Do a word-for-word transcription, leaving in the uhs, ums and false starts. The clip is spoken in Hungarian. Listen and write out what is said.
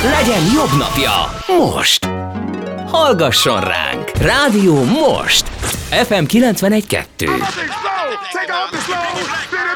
Legyen jobb napja, most! Hallgasson ránk! Rádió Most! ef em kilencvenegy kettő.